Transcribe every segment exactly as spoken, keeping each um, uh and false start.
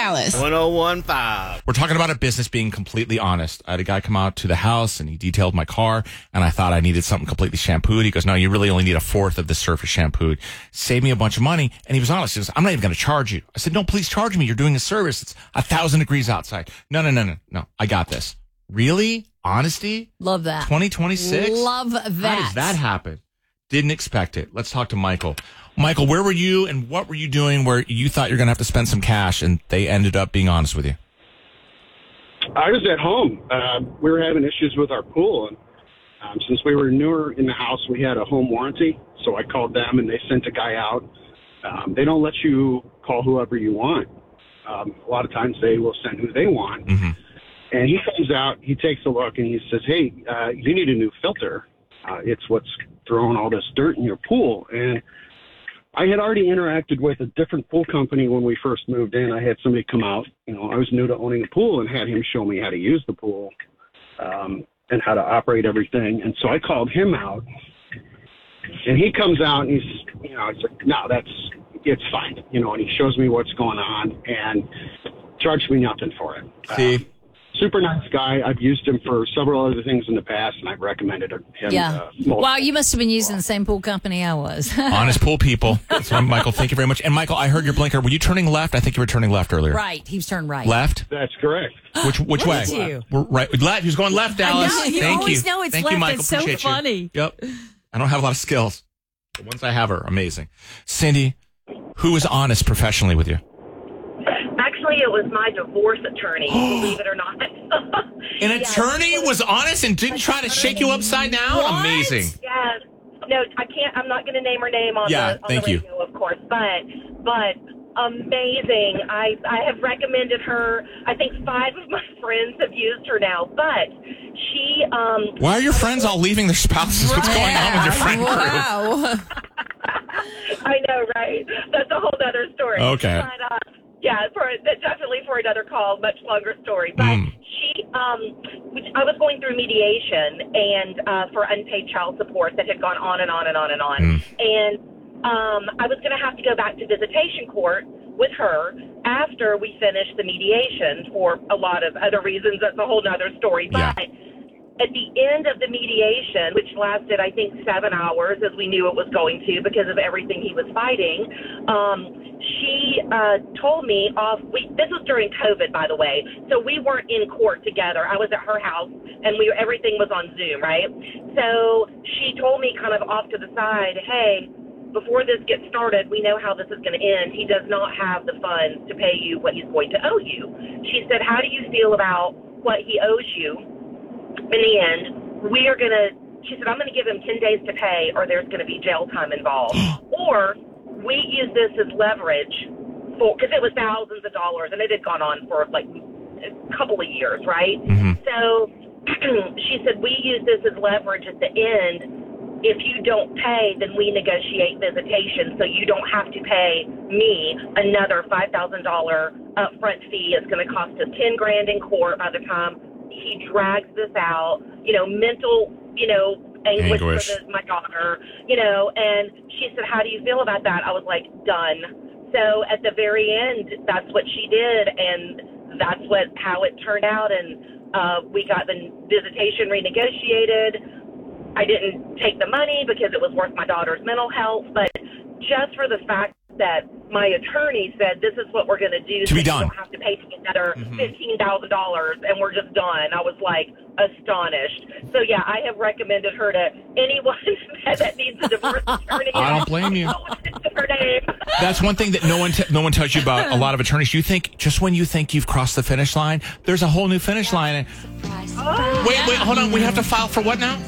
Dallas. one oh one point five. We're talking about a business being completely honest. I had a guy come out to the house and he detailed my car, and I thought I needed something completely shampooed. He goes, no, you really only need a fourth of the surface shampooed. Save me a bunch of money. And he was honest. He goes, I'm not even going to charge you. I said, no, please charge me. You're doing a service. It's a thousand degrees outside. No, no, no, no, no. I got this. Really? Honesty? Love that. twenty twenty-six? Love that. How does that happen? Didn't expect it. Let's talk to Michael. Michael, where were you and what were you doing where you thought you're going to have to spend some cash and they ended up being honest with you? I was at home. Uh, we were having issues with our pool. And um, since we were newer in the house, we had a home warranty. So I called them and they sent a guy out. Um, they don't let you call whoever you want. Um, a lot of times they will send who they want. Mm-hmm. And he comes out, he takes a look, and he says, hey, uh, you need a new filter. Uh, it's what's throwing all this dirt in your pool. And I had already interacted with a different pool company when we first moved in. I had somebody come out. You know, I was new to owning a pool and had him show me how to use the pool um, and how to operate everything. And so I called him out. And he comes out and he's, you know, he's like, no, that's, it's fine. You know, and he shows me what's going on and charged me nothing for it. See? Um, super nice guy. I've used him for several other things in the past, and I've recommended him. Yeah. Uh, multiple. Wow, you must have been using the same pool company I was. Honest pool people. So, Michael, thank you very much. And, Michael, I heard your blinker. Were you turning left? I think you were turning left earlier. Right. He was turned right. Left? That's correct. Which which way? Look at you. We're right. Left. He was going left, Dallas. know, you Thank always you. know it's Thank left. you, Michael. It's so Appreciate funny. You. Yep. I don't have a lot of skills. The ones I have are amazing. Cindy, who was honest professionally with you? Actually, it was my divorce attorney, believe it or not. An Yes. attorney was honest and didn't try to shake you upside down? What? Amazing. Yes. No, I can't. I'm not going to name her name on Yeah, the, on thank the you. radio, of course. But, but amazing. I, I have recommended her. I think five of my friends have used her now. But she. Um, Why are your friends all leaving their spouses? What's going on with your friend group? Wow. I know, right? That's a whole other story. Okay. But, uh, yeah, for definitely for another call, much longer story. But Mm. she, um, which I was going through mediation and uh, for unpaid child support that had gone on and on and on and on, Mm. and um, I was going to have to go back to visitation court with her after we finished the mediation for a lot of other reasons. That's a whole nother story. Yeah. But at the end of the mediation, which lasted, I think, seven hours, as we knew it was going to because of everything he was fighting, um, she uh, told me off. We, this was during COVID, by the way, so we weren't in court together. I was at her house, and we everything was on Zoom, right? So she told me kind of off to the side, hey, before this gets started, we know how this is going to end. He does not have the funds to pay you what he's going to owe you. She said, how do you feel about what he owes you? In the end, we are going to, she said, I'm going to give him ten days to pay or there's going to be jail time involved. Or we use this as leverage for, because it was thousands of dollars and it had gone on for like a couple of years, right? Mm-hmm. So she said, we use this as leverage at the end. If you don't pay, then we negotiate visitation so you don't have to pay me another five thousand dollars upfront fee. It's going to cost us ten grand in court by the time he drags this out, you know, mental, you know, anguish, Anguish. for the, my daughter, you know, and she said, how do you feel about that? I was like, done. So at the very end, that's what she did, and that's what how it turned out, and uh, we got the visitation renegotiated. I didn't take the money because it was worth my daughter's mental health, but just for the fact that my attorney said this is what we're going to do, To be so done. you don't have to pay me another fifteen thousand dollars, and we're just done. I was like astonished. So yeah, I have recommended her to anyone that needs a divorce attorney. I don't blame you. Her name. That's one thing that no one t- no one tells you about a lot of attorneys. You think just when you think you've crossed the finish line, there's a whole new finish line. And, wait, wait, hold on. We have to file for what now?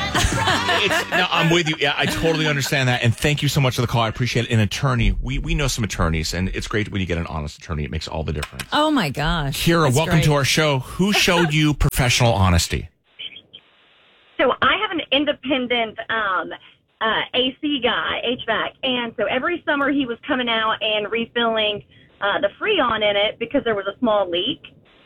It's, no, I'm with you. Yeah, I totally understand that. And thank you so much for the call. I appreciate it. An attorney. We we know some attorneys, and it's great when you get an honest attorney. It makes all the difference. Oh, my gosh. Kira, That's welcome great. to our show. Who showed you professional honesty? So I have an independent um, uh, A C guy, H V A C, and so every summer he was coming out and refilling uh, the Freon in it because there was a small leak.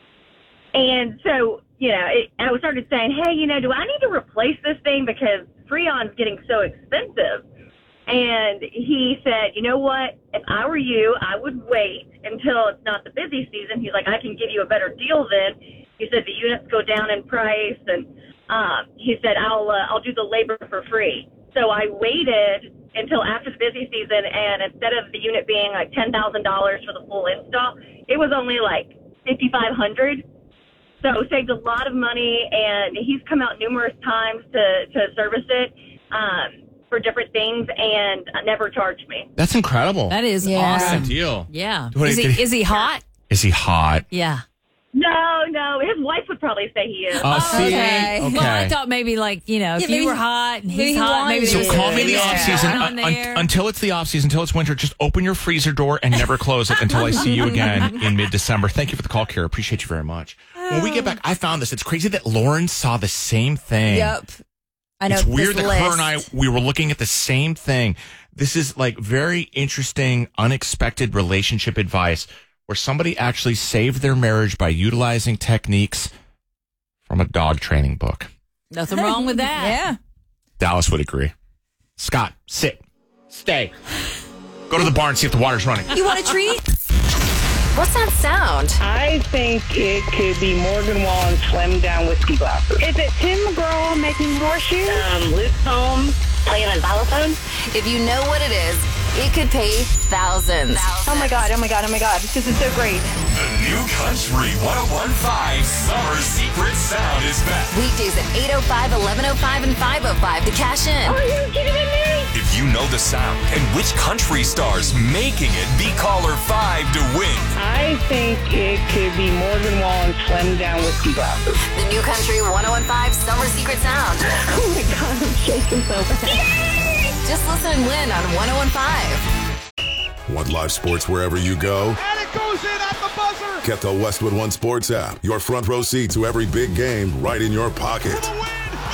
And so, you know, it, I started saying, hey, you know, do I need to replace this thing because Freon's getting so expensive? And he said, you know what? If I were you, I would wait until it's not the busy season. He's like, I can give you a better deal then. He said the units go down in price, and um, he said I'll uh, I'll do the labor for free. So I waited until after the busy season, and instead of the unit being like ten thousand dollars for the full install, it was only like fifty-five hundred dollars. So saved a lot of money, and he's come out numerous times to, to service it um, for different things and never charged me. That's incredible. That is Good awesome. deal. Yeah. What Is did he, he- is he hot? Is he hot? Yeah. No, no, his wife would probably say he is. Oh, see? Okay. Okay. Well, I thought maybe like, you know, if Yeah, maybe you were he- hot and maybe he's he hot, wanted maybe So Yeah. call me in the Yeah. off season. On there. until it's the off season, until it's winter, just open your freezer door and never close it until I see you again in mid-December. Thank you for the call, Kara. Appreciate you very much. When we get back, I found this. It's crazy that Lauren saw the same thing. Yep. I know. It's weird this that her and list. I, we were looking at the same thing. This is like very interesting, unexpected relationship advice where somebody actually saved their marriage by utilizing techniques from a dog training book. Nothing wrong with that. Yeah. Dallas would agree. Scott, sit. Stay. Go to the bar and see if the water's running. You want a treat? What's that sound? I think it could be Morgan Wallen slimmed down whiskey glasses. Is it Tim McGraw making horseshoes? Um, Liz Holmes playing a xylophone? If you know what it is, it could pay thousands. Oh my God, oh my God, oh my God. This is so great. The New Country ten fifteen Summer Secret Sound is back. Weekdays at eight oh five, eleven oh five, and five oh five to cash in. Are you kidding me? If you know the sound and which country stars making it, be caller five to win. I think it could be Morgan Wallen slimmed down whiskey glasses. The New Country ten fifteen Summer Secret Sound. Oh my God, I'm shaking so bad. Just listen and win on ten fifteen. Want live sports wherever you go? And it goes in at the buzzer. Get the Westwood One Sports app. Your front row seat to every big game right in your pocket. For the win.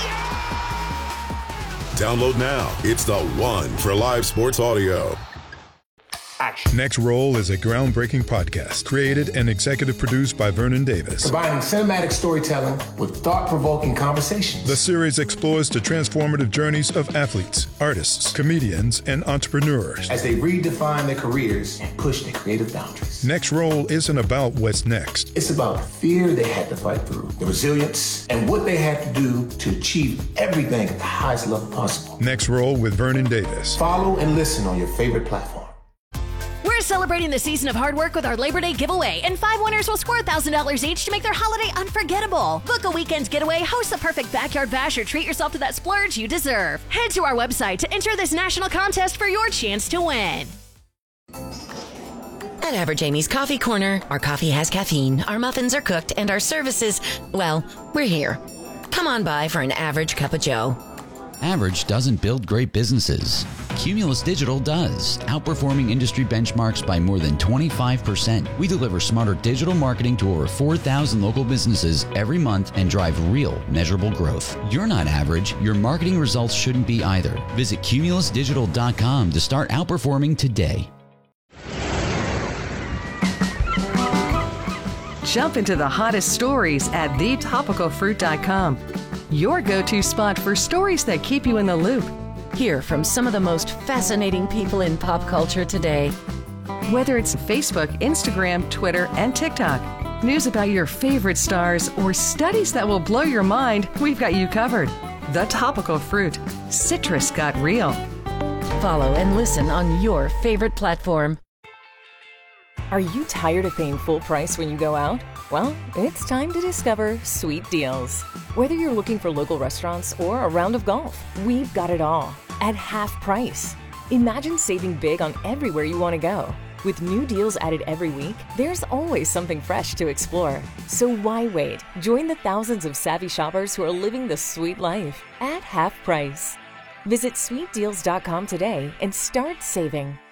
Download now. It's the one for live sports audio. Next Roll is a groundbreaking podcast created and executive produced by Vernon Davis. Combining cinematic storytelling with thought-provoking conversations. The series explores the transformative journeys of athletes, artists, comedians, and entrepreneurs as they redefine their careers and push their creative boundaries. Next Roll isn't about what's next. It's about the fear they had to fight through, the resilience, and what they had to do to achieve everything at the highest level possible. Next Roll with Vernon Davis. Follow and listen on your favorite platform. We're celebrating the season of hard work with our Labor Day giveaway, and five winners will score one thousand dollars each to make their holiday unforgettable. Book a weekend getaway, host the perfect backyard bash, or treat yourself to that splurge you deserve. Head to our website to enter this national contest for your chance to win. At Average Amy's Coffee Corner, our coffee has caffeine, our muffins are cooked, and our services, well, we're here. Come on by for an average cup of joe. Average doesn't build great businesses. Cumulus Digital does, outperforming industry benchmarks by more than twenty-five percent. We deliver smarter digital marketing to over four thousand local businesses every month and drive real, measurable growth. You're not average. Your marketing results shouldn't be either. Visit cumulus digital dot com to start outperforming today. Jump into the hottest stories at the topical fruit dot com. Your go-to spot for stories that keep you in the loop. Hear from some of the most fascinating people in pop culture today. Whether it's Facebook, Instagram, Twitter, and TikTok, news about your favorite stars, or studies that will blow your mind, we've got you covered. The Topical Fruit. Citrus got real. Follow and listen on your favorite platform. Are you tired of paying full price when you go out? Well, it's time to discover Sweet Deals. Whether you're looking for local restaurants or a round of golf, we've got it all at half price. Imagine saving big on everywhere you want to go. With new deals added every week, there's always something fresh to explore. So why wait? Join the thousands of savvy shoppers who are living the sweet life at half price. Visit sweet deals dot com today and start saving.